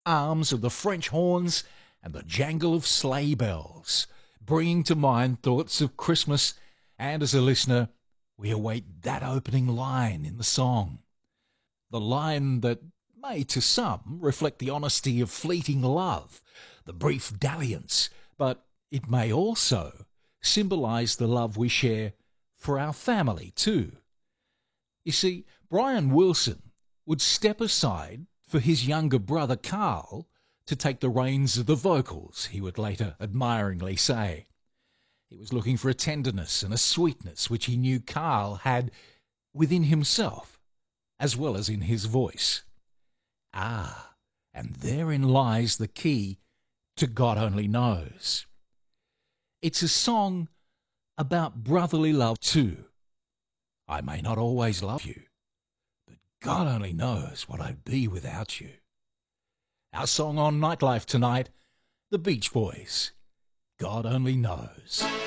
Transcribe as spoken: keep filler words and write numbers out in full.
arms of the French horns and the jangle of sleigh bells, bringing to mind thoughts of Christmas, and as a listener, we await that opening line in the song. The line that may to some reflect the honesty of fleeting love, the brief dalliance, but it may also symbolise the love we share for our family too. You see, Brian Wilson would step aside for his younger brother Carl to take the reins of the vocals, he would later admiringly say. He was looking for a tenderness and a sweetness which he knew Carl had within himself, as well as in his voice. Ah, and therein lies the key to God Only Knows. It's a song about brotherly love too. I may not always love you, but God only knows what I'd be without you. Our song on Nightlife tonight, The Beach Boys, God Only Knows.